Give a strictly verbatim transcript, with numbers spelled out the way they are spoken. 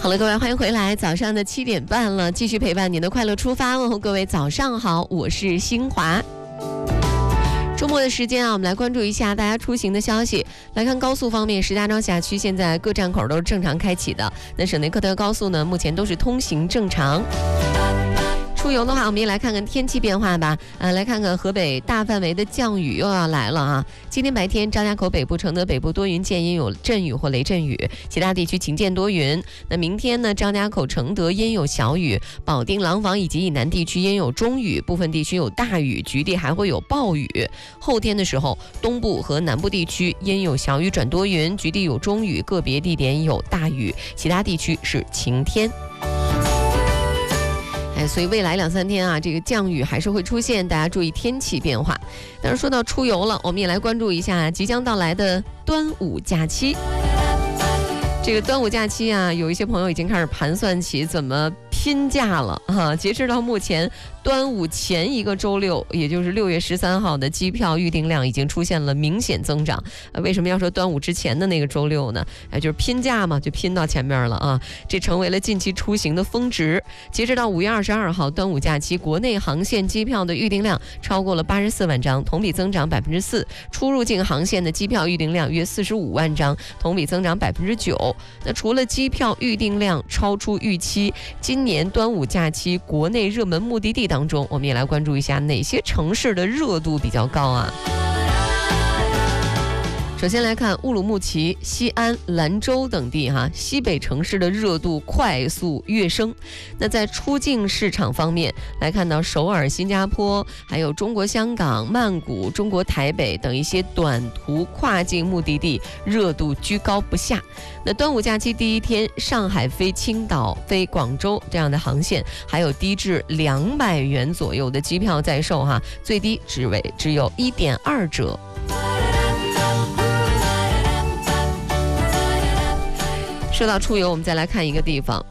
好了，各位，欢迎回来，早上的七点半了，继续陪伴您的快乐出发，问候各位早上好，我是新华。周末的时间啊，我们来关注一下大家出行的消息。来看高速方面，石家庄辖区现在各站口都是正常开启的，那省内各条高速呢，目前都是通行正常。出游的话，我们也来看看天气变化吧。呃，来看看河北大范围的降雨又要来了啊！今天白天，张家口北部、承德北部多云见阴有阵雨或雷阵雨，其他地区晴见多云。那明天呢，张家口、承德阴有小雨，保定、廊坊以及以南地区阴有中雨，部分地区有大雨，局地还会有暴雨。后天的时候，东部和南部地区阴有小雨转多云，局地有中雨，个别地点有大雨，其他地区是晴天。哎，所以未来两三天啊，这个降雨还是会出现，大家注意天气变化。但是说到出游了，我们也来关注一下即将到来的端午假期。这个端午假期啊，有一些朋友已经开始盘算起怎么拼假了啊！截止到目前，端午前一个周六，也就是六月十三号的机票预订量已经出现了明显增长。呃，为什么要说端午之前的那个周六呢？哎，就是拼假嘛，就拼到前面了啊！这成为了近期出行的峰值。截止到五月二十二号，端午假期国内航线机票的预订量超过了八十四万张，同比增长百分之四；出入境航线的机票预订量约四十五万张，同比增长百分之九。那除了机票预订量超出预期，今年端午假期国内热门目的地当中，我们也来关注一下哪些城市的热度比较高啊。首先来看乌鲁木齐、西安、兰州等地哈，西北城市的热度快速跃升。那在出境市场方面，来看到首尔、新加坡，还有中国香港、曼谷、中国台北等一些短途跨境目的地热度居高不下。那端午假期第一天，上海飞青岛、飞广州这样的航线，还有低至两百元左右的机票在售哈，最低只为只有一点二折。说到出游，我们再来看一个地方。